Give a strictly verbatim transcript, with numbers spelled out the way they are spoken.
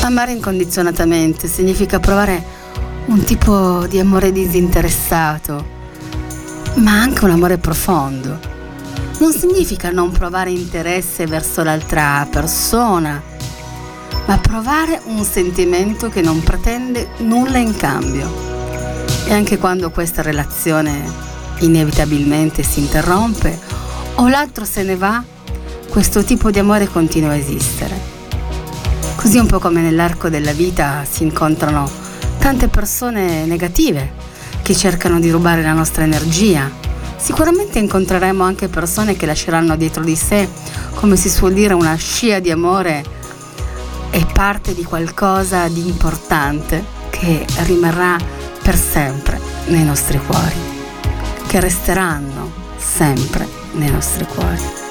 Amare incondizionatamente significa provare un tipo di amore disinteressato, ma anche un amore profondo. Non significa non provare interesse verso l'altra persona, ma provare un sentimento che non pretende nulla in cambio. E anche quando questa relazione inevitabilmente si interrompe o l'altro se ne va, questo tipo di amore continua a esistere. Così un po' come nell'arco della vita si incontrano tante persone negative che cercano di rubare la nostra energia. Sicuramente incontreremo anche persone che lasceranno dietro di sé, come si suol dire, una scia di amore e parte di qualcosa di importante che rimarrà per sempre nei nostri cuori, che resteranno sempre nei nostri cuori.